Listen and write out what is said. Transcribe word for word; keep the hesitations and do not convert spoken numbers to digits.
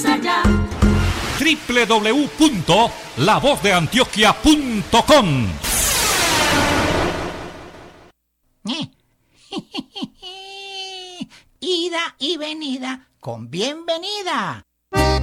allá. doble u doble u doble u punto la voz de antioquia punto com. Ida y venida con bienvenida.